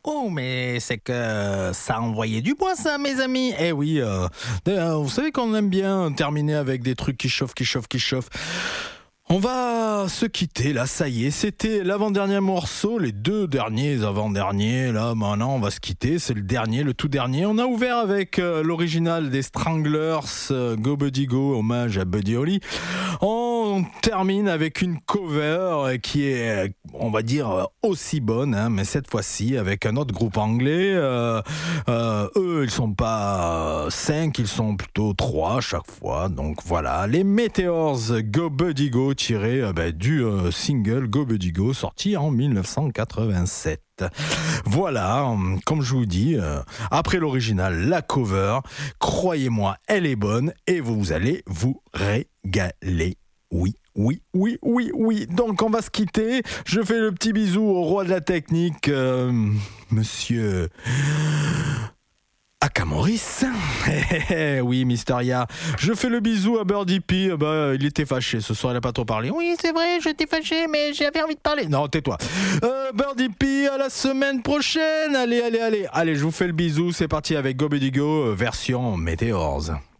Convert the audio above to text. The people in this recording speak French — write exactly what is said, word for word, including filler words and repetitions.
Oh, mais c'est que ça a envoyé du bois, ça, mes amis. Eh oui, euh, d'ailleurs, vous savez qu'on aime bien terminer avec des trucs qui chauffent, qui chauffent, qui chauffent. On va se quitter, là, ça y est, c'était l'avant-dernier morceau, les deux derniers avant-derniers, là, maintenant, on va se quitter, c'est le dernier, le tout dernier. On a ouvert avec euh, l'original des Stranglers, euh, Go Buddy Go, hommage à Buddy Holly. On termine avec une cover qui est, on va dire, aussi bonne, hein, mais cette fois-ci avec un autre groupe anglais. Euh, euh, eux, ils sont pas cinq, ils sont plutôt trois à chaque fois. Donc voilà, les Meteors, Go Buddy Go, tiré euh, bah, du euh, single Go Buddy Go, sorti en dix-neuf cent quatre-vingt-sept. Voilà, comme je vous dis, euh, après l'original, la cover, croyez-moi, elle est bonne et vous allez vous régaler. Oui, oui, oui, oui, oui. Donc on va se quitter. Je fais le petit bisou au roi de la technique, euh, monsieur Akamoris. Oui, Mysteria. Je fais le bisou à Birdie P. Bah, il était fâché. Ce soir, il n'a pas trop parlé. Oui, c'est vrai, j'étais fâché, mais j'avais envie de parler. Non, tais-toi. Euh, Birdie P, à la semaine prochaine. Allez, allez, allez. Allez, je vous fais le bisou. C'est parti avec Go Buddy Go, version Meteors.